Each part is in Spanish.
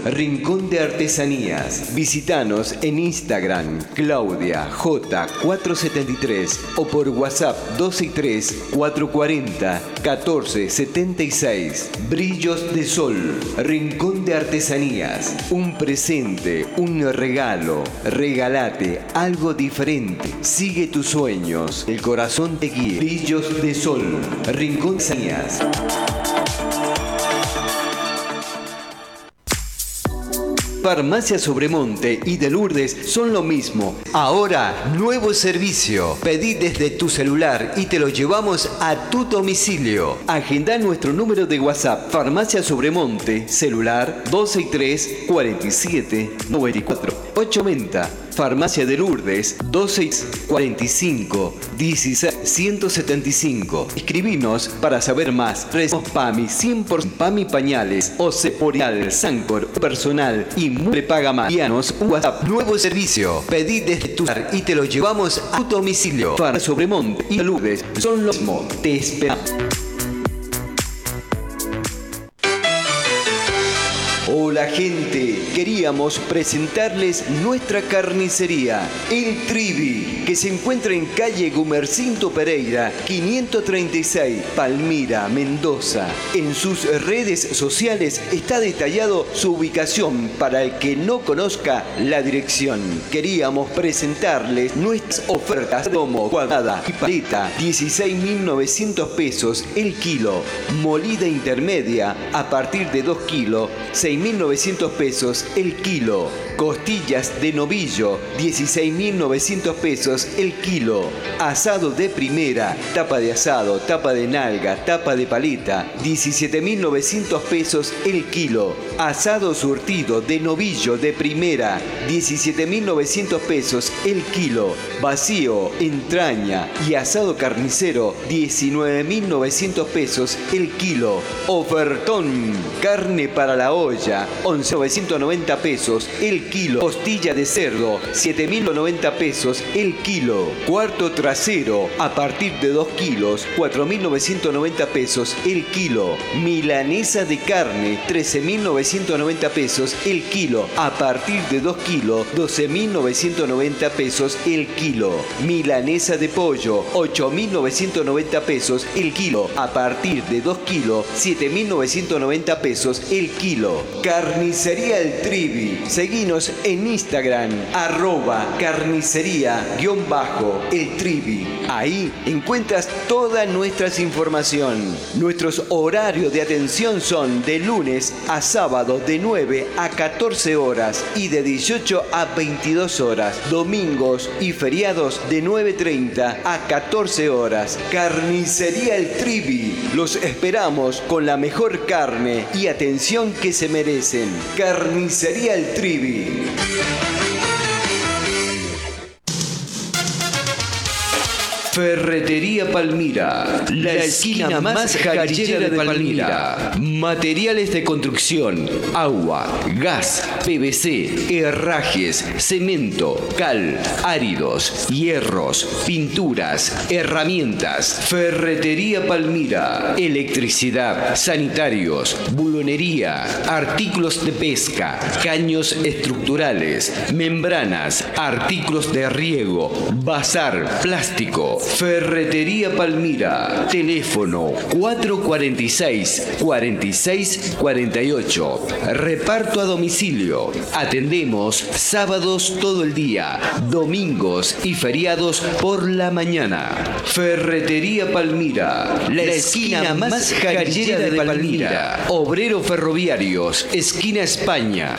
Rincón de Artesanías. Visítanos en Instagram, Claudia J473 o por WhatsApp 263-440-1476. Brillos de Sol. Rincón de Artesanías. Un presente, un regalo. Regálate algo diferente. Sigue tus sueños. El corazón te guía. Brillos de Sol. Rincón de Artesanías. Farmacia Sobremonte y de Lourdes son lo mismo. Ahora, nuevo servicio. Pedí desde tu celular y te lo llevamos a tu domicilio. Agenda nuestro número de WhatsApp. Farmacia Sobremonte, celular 263 47 94 890. Farmacia de Lourdes 2645 16 175. Escribinos para saber más. Somos PAMI 100% PAMI Pañales, Oceporial, Sancor, personal y prepaga más. Envíanos un WhatsApp. Nuevo servicio. Pedí desde tu celular y te lo llevamos a tu domicilio. Farmacia Sobremonte y Lourdes son lo mismo. Te esperamos. Hola gente, queríamos presentarles nuestra carnicería, El Trivi, que se encuentra en calle Gumercinto Pereira, 536, Palmira, Mendoza. En sus redes sociales está detallado su ubicación para el que no conozca la dirección. Queríamos presentarles nuestras ofertas como cuadrada y paleta, 16.900 pesos el kilo, molida intermedia a partir de 2 kilos, 6.900 pesos el kilo. Costillas de novillo, 16.900 pesos el kilo. Asado de primera, tapa de asado, tapa de nalga, tapa de paleta, 17.900 pesos el kilo. Asado surtido de novillo de primera, 17.900 pesos el kilo. Vacío, entraña y asado carnicero, 19.900 pesos el kilo. Ofertón, carne para la olla, 11.990 pesos el kilo. Costilla de cerdo, 7.090 pesos el kilo. Cuarto trasero, a partir de 2 kilos, 4.990 pesos el kilo. Milanesa de carne, 13.990 pesos el kilo. A partir de 2 kilos, 12.990 pesos el kilo. Milanesa de pollo, 8.990 pesos el kilo. A partir de 2 kilos, 7.990 pesos el kilo. Carnicería El Trivi. Seguinos en Instagram, @carnicería_El Trivi. Ahí encuentras toda nuestra información. Nuestros horarios de atención son de lunes a sábado de 9 a 14 horas y de 18 a 22 horas. Domingos y feriados de 9:30 a 14 horas. Carnicería El Trivi. Los esperamos con la mejor carne y atención que se merecen. Carnicería El Trivi. Ferretería Palmira, la esquina más jarillera de Palmira. Materiales de construcción, agua, gas, PVC, herrajes, cemento, cal, áridos, hierros, pinturas, herramientas. Ferretería Palmira, electricidad, sanitarios, bulonería, artículos de pesca, caños estructurales, membranas, artículos de riego, bazar, plástico. Ferretería Palmira. Teléfono 446-4648. Reparto a domicilio. Atendemos sábados todo el día, domingos y feriados por la mañana. Ferretería Palmira. La esquina más jarillera de Palmira. Obreros Ferroviarios. Esquina España.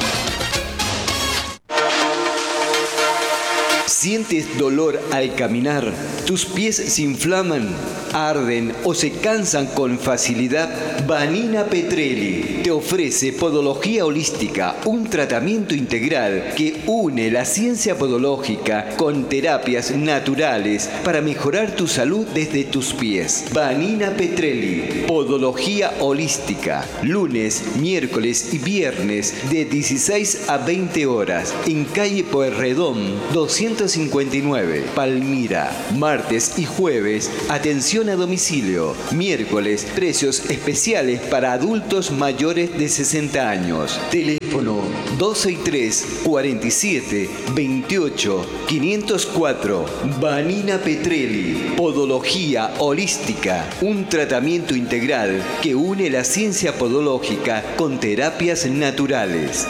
¿Sientes dolor al caminar? ¿Tus pies se inflaman, arden o se cansan con facilidad? Vanina Petrelli te ofrece podología holística, un tratamiento integral que une la ciencia podológica con terapias naturales para mejorar tu salud desde tus pies. Vanina Petrelli, podología holística, lunes, miércoles y viernes de 16 a 20 horas en calle Pueyrredón 200 459, Palmira. Martes y jueves, atención a domicilio. Miércoles, precios especiales para adultos mayores de 60 años. Teléfono 263 47 28 504. Vanina Petrelli. Podología holística. Un tratamiento integral que une la ciencia podológica con terapias naturales.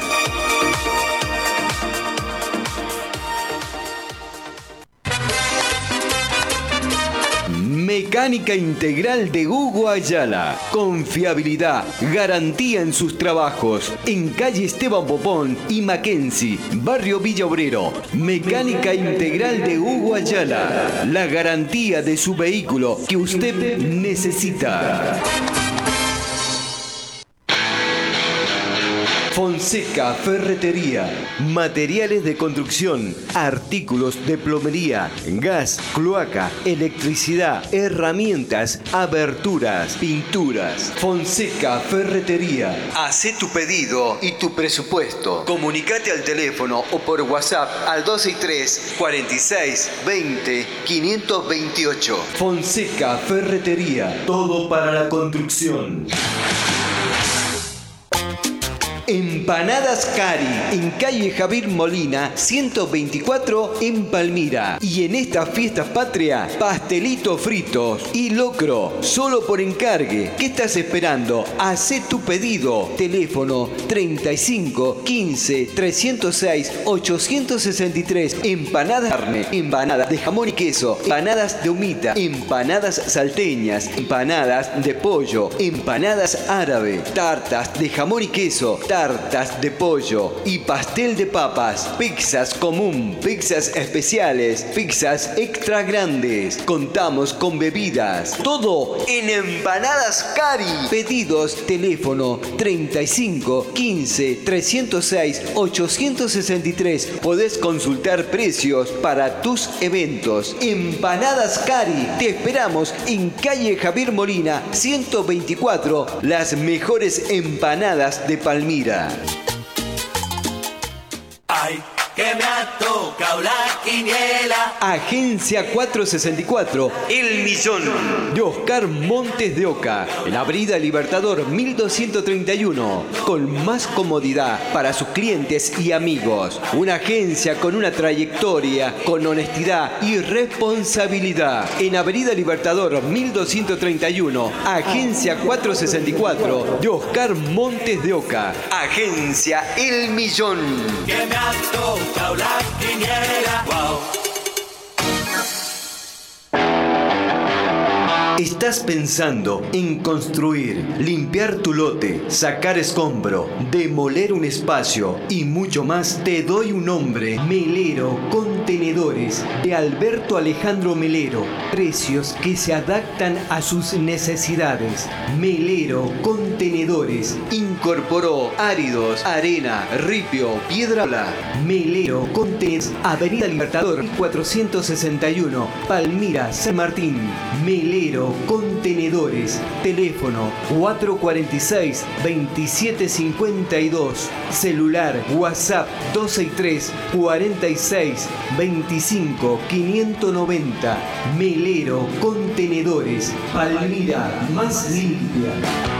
Mecánica Integral de Hugo Ayala. Confiabilidad, garantía en sus trabajos. En calle Esteban Popón y Mackenzie, barrio Villa Obrero. Mecánica Integral de Hugo Ayala. La garantía de su vehículo que usted necesita. Fonseca Ferretería, materiales de construcción, artículos de plomería, gas, cloaca, electricidad, herramientas, aberturas, pinturas. Fonseca Ferretería. Hacé tu pedido y tu presupuesto. Comunicate al teléfono o por WhatsApp al 263 46 20 528. Fonseca Ferretería. Todo para la construcción. Empanadas Cari, en calle Javier Molina, 124 en Palmira. Y en esta fiesta patria, pastelitos fritos y locro, solo por encargue. ¿Qué estás esperando? Hacé tu pedido. Teléfono 35 15 306 863. Empanadas de carne, empanadas de jamón y queso, empanadas de humita, empanadas salteñas, empanadas de pollo, empanadas árabe, tartas de jamón y queso, tartas de pollo y pastel de papas, pizzas común, pizzas especiales, pizzas extra grandes. Contamos con bebidas. Todo en Empanadas Cari. Pedidos, teléfono 35 15 306 863. Podés consultar precios para tus eventos. Empanadas Cari. Te esperamos en calle Javier Molina, 124. Las mejores empanadas de Palmira. Ay, que me ha tocado la quiniela. Agencia 464, El Millón, de Oscar Montes de Oca, en Avenida Libertador 1231, con más comodidad para sus clientes y amigos. Una agencia con una trayectoria, con honestidad y responsabilidad. En Avenida Libertador 1231, Agencia 464, de Oscar Montes de Oca. Agencia El Millón. Que me ha tocado la quiniela. Wow. ¿Estás pensando en construir, limpiar tu lote, sacar escombro, demoler un espacio y mucho más? Te doy un nombre. Melero Contenedores, de Alberto Alejandro Melero. Precios que se adaptan a sus necesidades. Melero Contenedores. Incorporó áridos, arena, ripio, piedra blanca. Melero Contenedores, Avenida Libertador 461, Palmira, San Martín. Melero Contenedores. Teléfono 446-2752. Celular WhatsApp 263 46 25 590. Melero Contenedores. Palmira más limpia.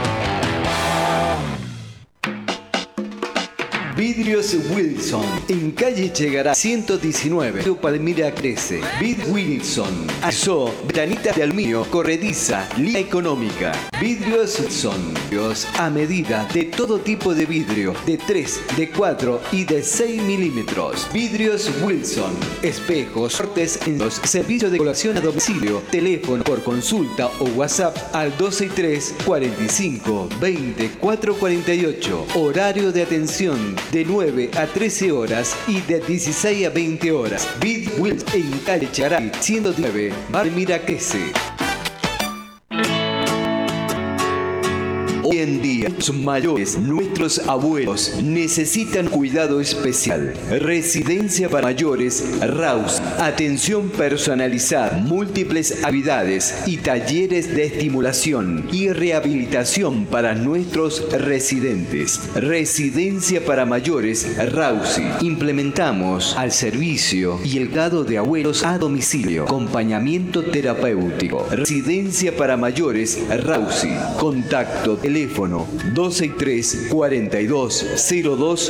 Vidrios Wilson, en calle Chegará 119, Palmira crece. Wilson, ASO, ventanita de aluminio, corrediza, línea económica. Vidrios Wilson, a medida de todo tipo de vidrio, de 3, de 4 y de 6 milímetros. Vidrios Wilson, espejos, cortes en los servicios de colación a domicilio. Teléfono por consulta o WhatsApp al 263 45 20 448. Horario de atención de 9 a 13 horas y de 16 a 20 horas. Vid Wills en calle Charay 109, Palmira crece. Hoy en día, los mayores, nuestros abuelos, necesitan cuidado especial. Residencia para mayores, RAUS. Atención personalizada, múltiples actividades y talleres de estimulación y rehabilitación para nuestros residentes. Residencia para mayores, RAUSI. Implementamos al servicio y el cuidado de abuelos a domicilio. Acompañamiento terapéutico. Residencia para mayores, RAUSI. Contacto teléfono 263 42 02